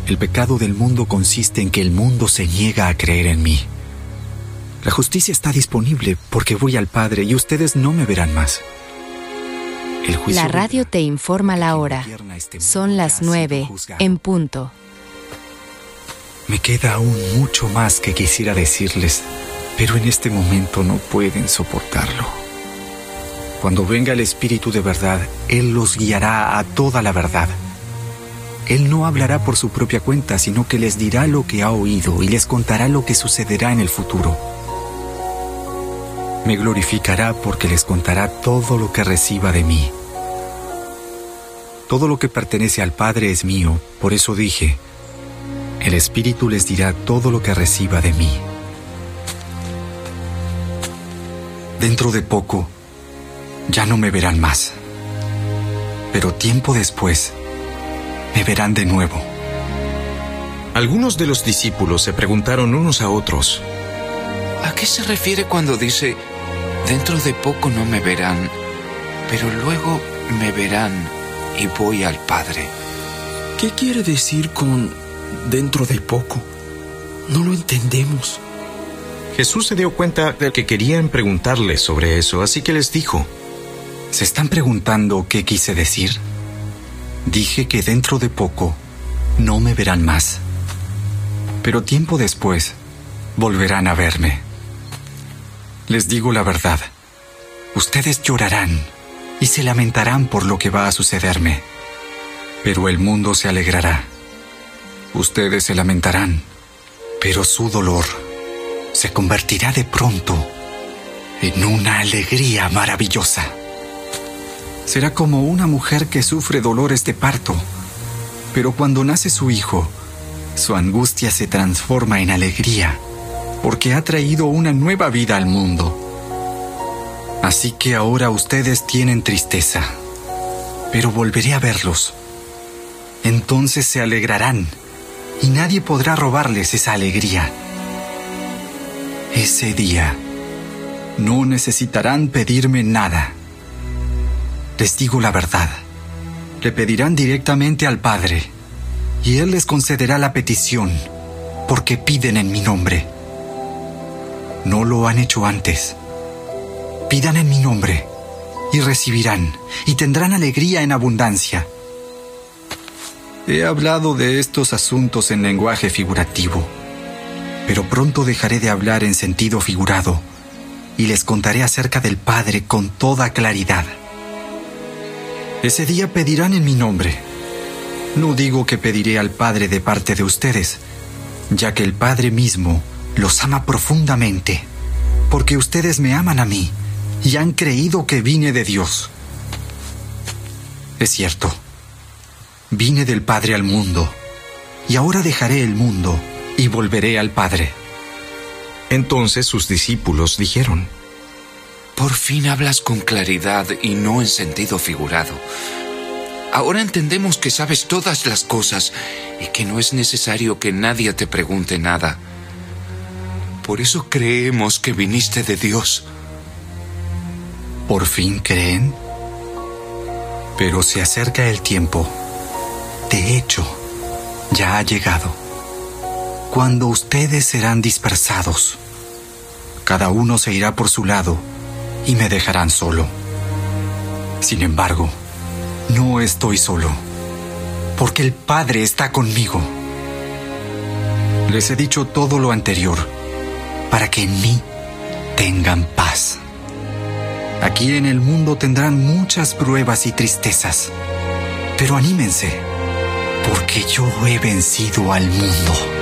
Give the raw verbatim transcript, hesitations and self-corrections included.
El pecado del mundo consiste en que el mundo se niega a creer en mí. La justicia está disponible porque voy al Padre y ustedes no me verán más. El juicio La radio te informa la hora. Son las nueve, en punto. Me queda aún mucho más que quisiera decirles, pero en este momento no pueden soportarlo. Cuando venga el Espíritu de verdad, Él los guiará a toda la verdad. Él no hablará por su propia cuenta, sino que les dirá lo que ha oído y les contará lo que sucederá en el futuro. Me glorificará porque les contará todo lo que reciba de mí. Todo lo que pertenece al Padre es mío, por eso dije, el Espíritu les dirá todo lo que reciba de mí. Dentro de poco, ya no me verán más, pero tiempo después, me verán de nuevo. Algunos de los discípulos se preguntaron unos a otros: ¿a qué se refiere cuando dice, dentro de poco no me verán, pero luego me verán y voy al Padre? ¿Qué quiere decir con dentro de poco? No lo entendemos. Jesús se dio cuenta de que querían preguntarle sobre eso, así que les dijo: ¿se están preguntando qué quise decir? Dije que dentro de poco no me verán más, pero tiempo después volverán a verme. Les digo la verdad, ustedes llorarán y se lamentarán por lo que va a sucederme, pero el mundo se alegrará. Ustedes se lamentarán, pero su dolor se convertirá de pronto en una alegría maravillosa. Será como una mujer que sufre dolores de parto, pero cuando nace su hijo, su angustia se transforma en alegría, porque ha traído una nueva vida al mundo. Así que ahora ustedes tienen tristeza, pero volveré a verlos. Entonces se alegrarán, y nadie podrá robarles esa alegría. Ese día, no necesitarán pedirme nada. Les digo la verdad, le pedirán directamente al Padre, y Él les concederá la petición, porque piden en mi nombre. No lo han hecho antes. Pidan en mi nombre, y recibirán, y tendrán alegría en abundancia. He hablado de estos asuntos en lenguaje figurativo, pero pronto dejaré de hablar en sentido figurado, y les contaré acerca del Padre con toda claridad. Ese día pedirán en mi nombre. No digo que pediré al Padre de parte de ustedes, ya que el Padre mismo los ama profundamente, porque ustedes me aman a mí y han creído que vine de Dios. Es cierto, vine del Padre al mundo, y ahora dejaré el mundo y volveré al Padre. Entonces sus discípulos dijeron: por fin hablas con claridad y no en sentido figurado. Ahora entendemos que sabes todas las cosas y que no es necesario que nadie te pregunte nada. Por eso creemos que viniste de Dios. ¿Por fin creen? Pero se acerca el tiempo. De hecho, ya ha llegado, cuando ustedes serán dispersados. Cada uno se irá por su lado y me dejarán solo. Sin embargo, no estoy solo, porque el Padre está conmigo. Les he dicho todo lo anterior, para que en mí tengan paz. Aquí en el mundo tendrán muchas pruebas y tristezas, pero anímense, porque yo he vencido al mundo.